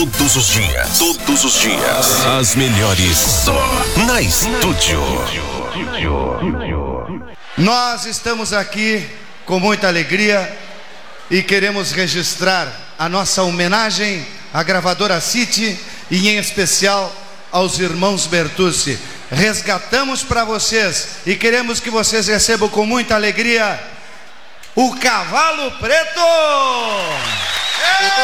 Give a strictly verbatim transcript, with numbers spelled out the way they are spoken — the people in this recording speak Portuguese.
Todos os dias, todos os dias, as melhores só na Estúdio. Nós estamos aqui com muita alegria e queremos registrar a nossa homenagem à gravadora City e em especial aos irmãos Bertucci. Resgatamos para vocês e queremos que vocês recebam com muita alegria o Cavalo Preto!